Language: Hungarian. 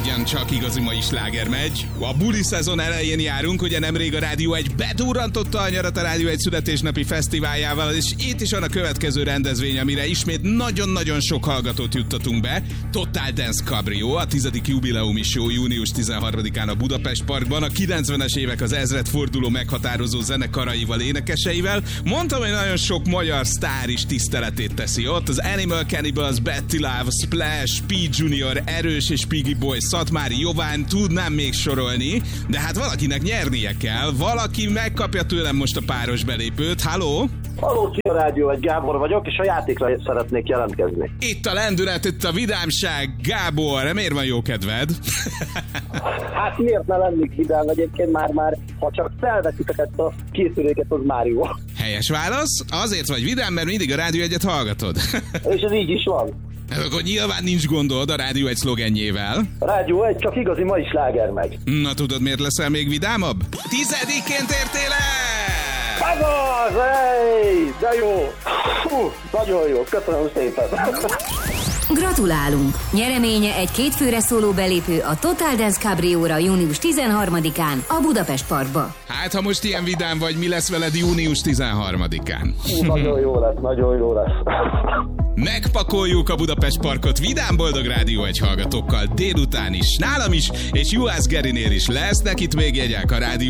legyen, csak igazi mai sláger megy. A buli szezon elején járunk, ugye nemrég a Rádió 1 bedurrantotta a nyarat a Rádió 1 születésnapi fesztiváljával, és itt is van a következő rendezvény, amire ismét nagyon-nagyon sok hallgatót juttatunk be. Total Dance Cabrio, a 10. jubileumi show június 13-án a Budapest Parkban, a 90-es évek az ezredforduló meghatározó zenekaraival, énekeseivel. Mondtam, hogy nagyon sok magyar sztár is tiszteletét teszi ott. Az Animal Cannibals, Betty Love, Splash, P. Junior, Erős és Piggy Boy, Szatmári Jován, tudnám még sorolni, de hát valakinek nyernie kell. Valaki megkapja tőlem most a páros belépőt. Halló? Halló, szia Rádió, egy Gábor vagyok, és a játékra szeretnék jelentkezni. Itt a lendület, itt a vidámság. Gábor, miért van jó kedved? Hát miért ne lennék vidám, egyébként már, ha csak felveszitek ezt a készüléket, az már jó. Helyes válasz. Azért vagy vidám, mert mindig a Rádió 1-et hallgatod. És ez így is van. Akkor nyilván nincs gondod a Rádió 1 szlogenjével. A Rádió 1 csak igazi mai sláger megy. Na tudod, miért leszel még vidámabb? 10-ként értél el! Az, hey, de jó! Hú, nagyon jó, köszönöm szépen! Gratulálunk! Nyereménye egy 2 főre szóló belépő a Total Dance Cabrióra június 13-án a Budapest Parkba. Hát, ha most ilyen vidám vagy, mi lesz veled június 13-án? Nagyon jó lesz, nagyon jó lesz. Megpakoljuk a Budapest Parkot vidám boldog Rádió 1 hallgatókkal délután is, nálam is, és Juhász Gerinél is lesznek itt még jegyek a Rádió